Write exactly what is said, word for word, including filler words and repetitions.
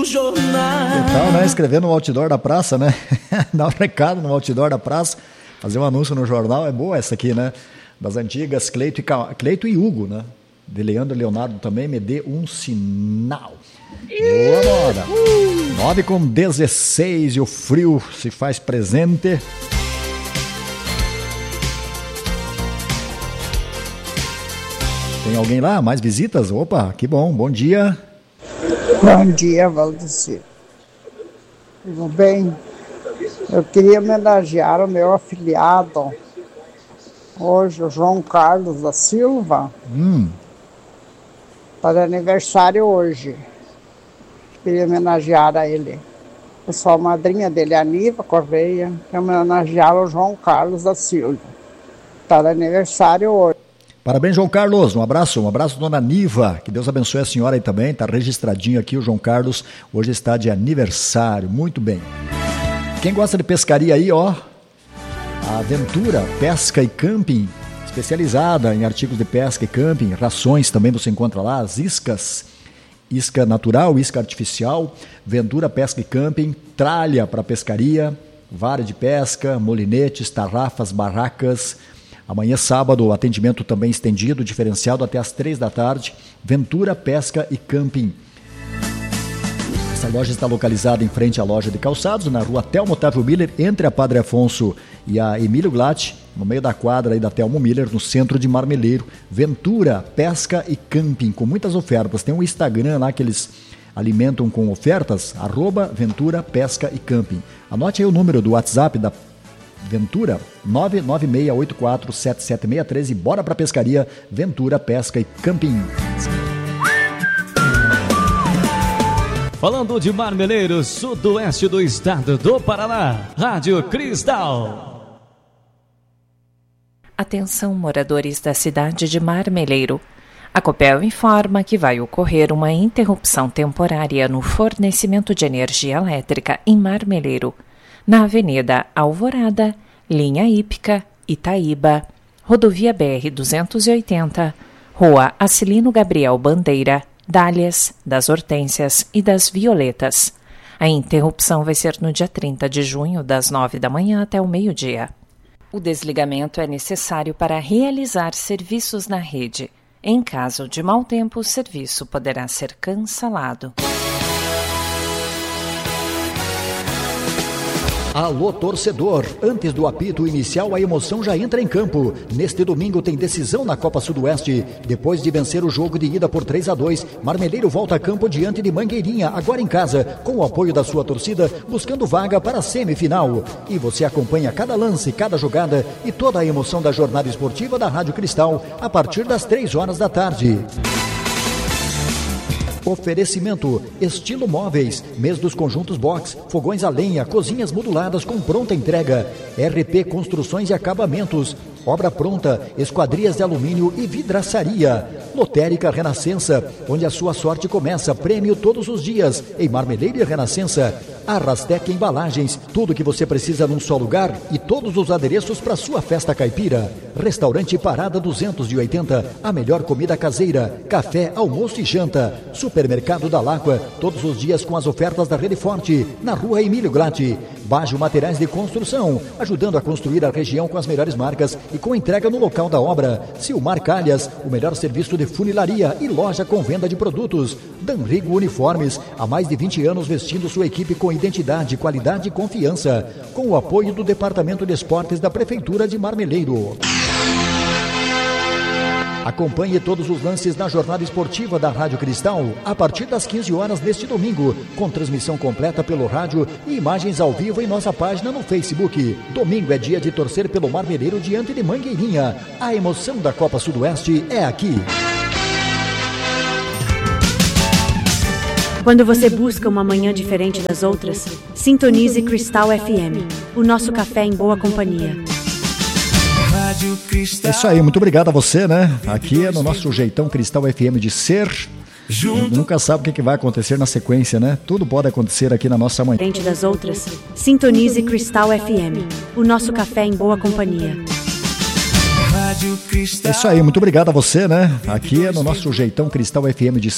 jornal. Que tal, né? Escrever no outdoor da praça, né? Dar um recado no outdoor da praça, fazer um anúncio no jornal, é boa essa aqui, né? Das antigas, Cleito e, Ca... Cleito e Hugo, né? De Leandro e Leonardo também, me dê um sinal. Boa, moda. nove com dezesseis e o frio se faz presente. Tem alguém lá? Mais visitas? Opa, que bom, bom dia. Bom dia, Valdecir. Tudo bem? Eu queria homenagear o meu afiliado, hoje, o João Carlos da Silva. Hum. Está de aniversário hoje. Queria homenagear a ele. Eu sou a madrinha dele, a Niva Correia, quer homenagear o João Carlos da Silva. Está de aniversário hoje. Parabéns, João Carlos. Um abraço, um abraço, dona Niva. Que Deus abençoe a senhora aí também. Está registradinho aqui o João Carlos. Hoje está de aniversário. Muito bem. Quem gosta de pescaria aí, ó. A Ventura Pesca e Camping, especializada em artigos de pesca e camping, rações também você encontra lá, as iscas, isca natural, isca artificial, Ventura Pesca e Camping, tralha para pescaria, vara de pesca, molinetes, tarrafas, barracas. Amanhã, sábado, atendimento também estendido, diferenciado até às três da tarde, Ventura Pesca e Camping. Essa loja está localizada em frente à loja de calçados, na rua Telmo Otávio Miller, entre a Padre Afonso e a Emílio Glatt, no meio da quadra aí da Telmo Miller, no centro de Marmeleiro. Ventura Pesca e Camping, com muitas ofertas. Tem um Instagram lá que eles alimentam com ofertas, arroba Ventura Pesca e Camping. Anote aí o número do WhatsApp da Ventura, nove nove seis oito quatro sete sete seis três, e bora pra pescaria, Ventura Pesca e Camping. Falando de Marmeleiro, sudoeste do estado do Paraná, Rádio Cristal. Atenção, moradores da cidade de Marmeleiro. A Copel informa que vai ocorrer uma interrupção temporária no fornecimento de energia elétrica em Marmeleiro, na Avenida Alvorada, Linha Hípica, Itaíba, Rodovia B R duzentos e oitenta, Rua Acilino Gabriel Bandeira, Dálias, das Hortênsias e das Violetas. A interrupção vai ser no dia trinta de junho, das nove da manhã até o meio-dia. O desligamento é necessário para realizar serviços na rede. Em caso de mau tempo, o serviço poderá ser cancelado. Alô, torcedor! Antes do apito inicial, a emoção já entra em campo. Neste domingo tem decisão na Copa Sudoeste. Depois de vencer o jogo de ida por três a dois, Marmeleiro volta a campo diante de Mangueirinha, agora em casa, com o apoio da sua torcida, buscando vaga para a semifinal. E você acompanha cada lance, cada jogada e toda a emoção da jornada esportiva da Rádio Cristal, a partir das três horas da tarde. Oferecimento, Estilo Móveis, mês dos conjuntos box, fogões a lenha, cozinhas moduladas com pronta entrega, R P Construções e Acabamentos, obra pronta, esquadrias de alumínio e vidraçaria, Lotérica Renascença, onde a sua sorte começa, prêmio todos os dias, em Marmeleiro e Renascença, Arrastec Embalagens, tudo que você precisa num só lugar e todos os adereços para sua festa caipira, Restaurante Parada duzentos e oitenta, a melhor comida caseira, café, almoço e janta, Supermercado da Láqua, todos os dias com as ofertas da Rede Forte, na rua Emílio Glatt, Bajo Materiais de Construção, ajudando a construir a região com as melhores marcas e com entrega no local da obra, Silmar Calhas, o melhor serviço de funilaria e loja com venda de produtos, Danrigo Uniformes, há mais de vinte anos vestindo sua equipe com identidade, qualidade e confiança, com o apoio do Departamento de Esportes da Prefeitura de Marmeleiro. Acompanhe todos os lances na jornada esportiva da Rádio Cristal a partir das quinze horas deste domingo, com transmissão completa pelo rádio e imagens ao vivo em nossa página no Facebook. Domingo é dia de torcer pelo Marmeleiro diante de Mangueirinha. A emoção da Copa Sudoeste é aqui. Quando você busca uma manhã diferente das outras, sintonize Cristal F M, o nosso café em boa companhia. É isso aí, muito obrigado a você, né? Aqui é no nosso jeitão Cristal F M de ser. Nunca sabe o que, que vai acontecer na sequência, né? Tudo pode acontecer aqui na nossa manhã. Diferente das outras, sintonize Cristal F M, o nosso café em boa companhia. É isso aí, muito obrigado a você, né? Aqui é no nosso jeitão Cristal F M de